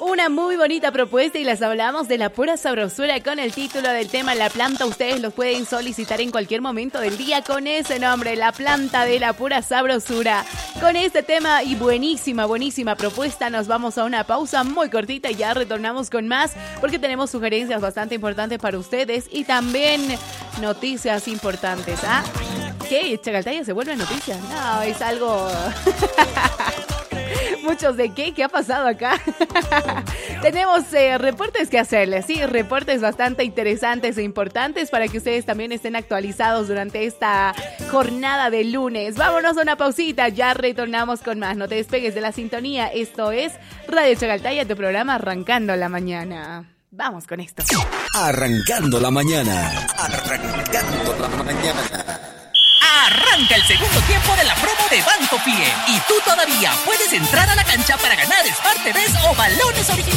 Una muy bonita propuesta y les hablamos de la pura sabrosura con el título del tema La Planta. Ustedes lo pueden solicitar en cualquier momento del día con ese nombre, La Planta de la pura sabrosura. Con este tema y buenísima propuesta nos vamos a una pausa muy cortita y ya retornamos con más porque tenemos sugerencias bastante importantes para ustedes y también noticias importantes. ¿Ah? ¿Qué? ¿Chacaltaya se vuelve noticia? No, es algo... Muchos de qué ha pasado acá. Tenemos reportes que hacerles, sí, reportes bastante interesantes e importantes para que ustedes también estén actualizados durante esta jornada de lunes. Vámonos a una pausita, ya retornamos con más. No te despegues de la sintonía. Esto es Radio Chacaltaya, tu programa Arrancando la Mañana. Vamos con esto. Arrancando la mañana. Arrancando la mañana. Arranca el segundo tiempo de la promo de Banco Pie y tú todavía puedes entrar a la cancha para ganar Smart TVs o balones originales.